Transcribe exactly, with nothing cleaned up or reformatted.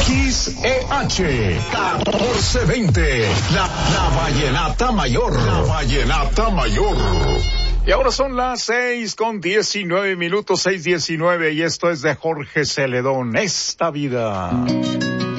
X E H catorce veinte, la, la Vallenata Mayor, la Vallenata Mayor. Y ahora son las seis con diecinueve minutos, seis diecinueve, y esto es de Jorge Celedón, Esta Vida.